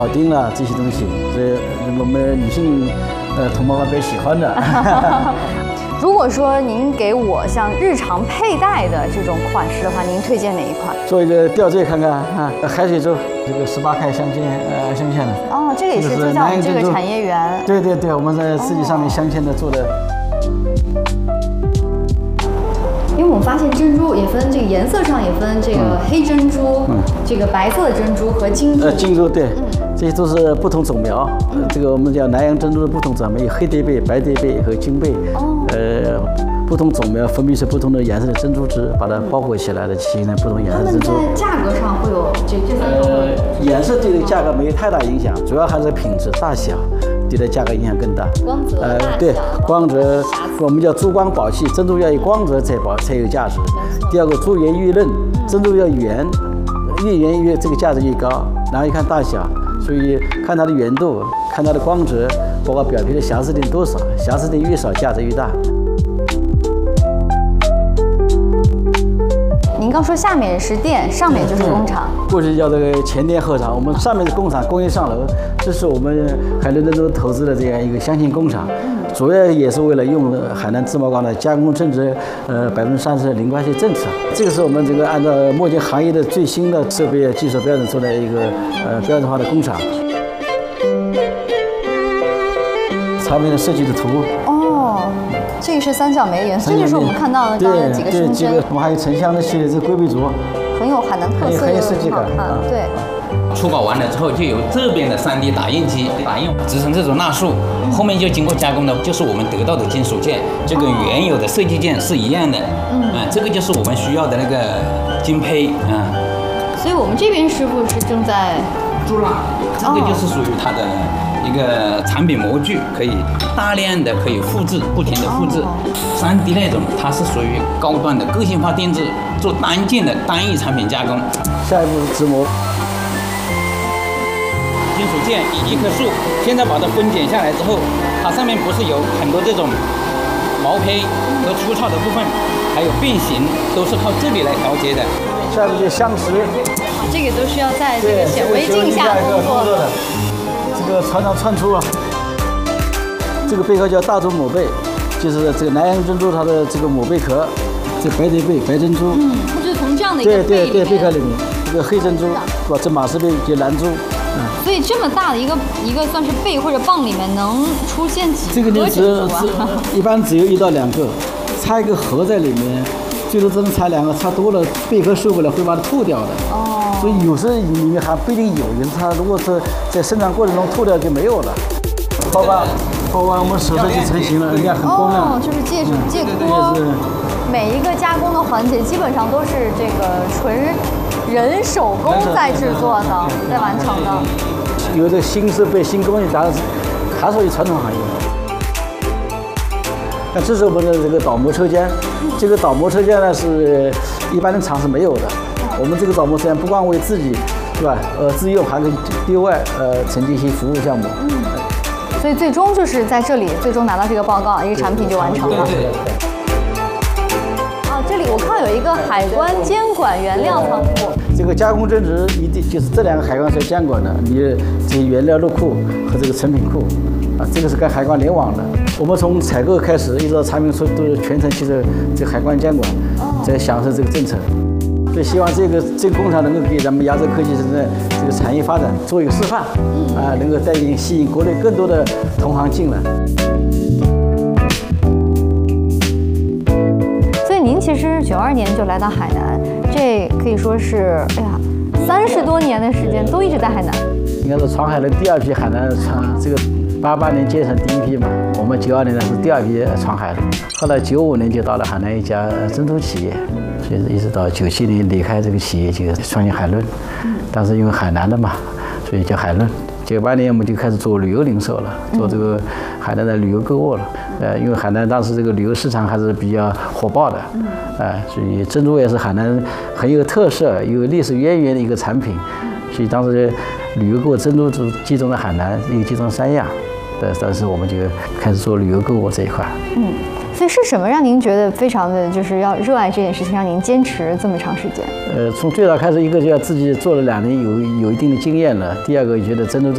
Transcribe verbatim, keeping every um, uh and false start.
铆钉了这些东西，所以我们女性呃同胞们比较喜欢的。 如果说您给我像日常佩戴的这种款式的话，您推荐哪一款？ 做一个吊坠看看啊，海水珠这个十八开镶嵌呃镶嵌的。 哦，这个也是就在我们这个产业园。 对对对，我们在自己上面镶嵌的做的。 因为我们发现珍珠也分这个颜色上也分这个黑珍珠、嗯、这个白色的珍珠和金珠。 呃，金珠对，嗯、这些都是不同种苗。嗯、这个我们叫南洋珍珠的不同种苗，有黑蝶贝、白蝶贝和金贝。哦。呃，不同种苗分泌出不同的颜色的珍珠汁，把它包裹起来的，形成不同颜色的珍珠。 它们在价格上会有这这三种。 呃，颜色对这个价格没有太大影响，主要还是品质、大小。对它价格影响更大。 光泽、呃， 对，光泽，我们叫珠光宝气，珍珠要有光泽才保才有价值。第二个，珠圆玉润，珍珠要圆，越圆越这个价值越高。然后一看大小，所以看它的圆度，看它的光泽，包括表皮的瑕疵点多少，瑕疵点越少，价值越大。 您刚说下面是店，上面就是工厂。 过去叫这个前店后厂，我们上面是工厂，工业上楼，这是我们海南珍珠投资的这样一个镶嵌工厂，主要也是为了用海南自贸钢的加工正值呃百分之三十的零关税政策。这个是我们这个按照目前行业的最新的设备技术标准做的一个呃标准化的工厂。产品的设计的图。 哦。这个是三角梅园，这就是我们看到的刚刚几个胸针。 我们还有沉香的系列，这龟背镯， 很有海南特色， 很有设计感。 啊，对。 初稿完了之后，就由这边的 三 D 打印机打印制成这种蜡束，后面就经过加工的，就是我们得到的金属件，就跟原有的设计件是一样的。嗯，啊，这个就是我们需要的那个金胚啊。 所以我们这边师傅是正在铸蜡，这个就是属于它的一个产品模具，可以大量的可以复制，不停的复制。三 D 那种它是属于高端的个性化定制，做单件的单一产品加工。 下一步是直模。 金属件以一棵树，现在把它分解下来之后，它上面不是有很多这种毛胚和粗糙的部分，还有变形，都是靠这里来调节的。 下一步就镶石。 这个都需要在这个显微镜下工作的。 这个穿上穿出啊，这个贝壳叫大珠母贝，就是这个南洋珍珠它的这个母贝壳，这白蝶贝、白珍珠， 嗯，它就是从这样的一个对对对贝壳里面，这个黑珍珠，是吧？这马氏贝就蓝珠， 嗯。所以这么大的一个一个算是贝或者蚌里面能出现几个珍珠啊？ 一般只有一到两个，插一个核在里面，最多只能插两个，插多了贝壳受不了会把它吐掉的。哦。所以有时候里面还不一定有，有时它如果是在生产过程中吐掉就没有了。包完，包完我们手上就成型了，人家很光亮。 哦，就是介介壳，每一个加工的环节基本上都是这个纯人手工在制作的，在完成的。 有的新设备、新工艺，当然是还属于传统行业。那这是我们的这个倒模车间，这个倒模车间呢是一般的厂是没有的。我们这个倒模车间不光为自己，是吧？呃，自用还可以对外呃承接一些服务项目。嗯。 所以最终就是在这里，最终拿到这个报告，一个产品就完成了。 对对对。 啊，这里我看有一个海关监管原料仓库。 这个加工增值一定就是这两个海关是监管的，你这些原料入库和这个成品库，啊，这个是跟海关联网的。我们从采购开始一直到产品出都是全程接受这个海关监管，在享受这个政策。所以希望这个这个工厂能够给咱们亚洲科技城的这个产业发展做一个示范，啊，能够带领吸引国内更多的同行进来。 所以您其实九二年就来到海南，这可以说是哎呀，三十多年的时间都一直在海南。 应该是闯海的第二批海南闯这个。八八年建成第一批嘛，我们九二年呢是第二批闯海的，后来九五年就到了海南一家珍珠企业，所以一直到九七年离开这个企业就创建海论，当时因为海南的嘛，所以叫海论。九八年我们就开始做旅游零售了，做这个海南的旅游购物了。呃，因为海南当时这个旅游市场还是比较火爆的，呃，所以珍珠也是海南很有特色、有历史渊源的一个产品，所以当时旅游购物珍珠就集中在海南，又集中三亚。的，当时我们就开始做旅游购物这一块。 嗯，所以是什么让您觉得非常的就是要热爱这件事情，让您坚持这么长时间？ 呃，从最早开始，一个就要自己做了两年，有有一定的经验了；第二个觉得珍珠这